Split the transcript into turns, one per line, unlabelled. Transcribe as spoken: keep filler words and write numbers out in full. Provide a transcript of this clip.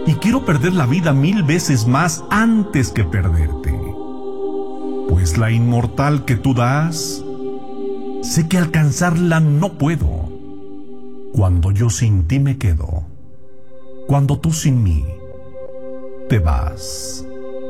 y quiero perder la vida mil veces más antes que perderte. Pues la inmortal que tú das, sé que alcanzarla no puedo. Cuando yo sin ti me quedo, cuando tú sin mí te vas.